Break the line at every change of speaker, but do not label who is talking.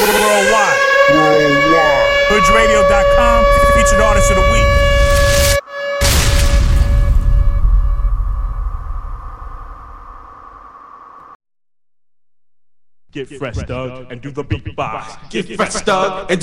Worldwide. HoodRadio.com, featured artist of the week.
Get fresh, Doug, and do the beatbox. Get fresh, Doug, and do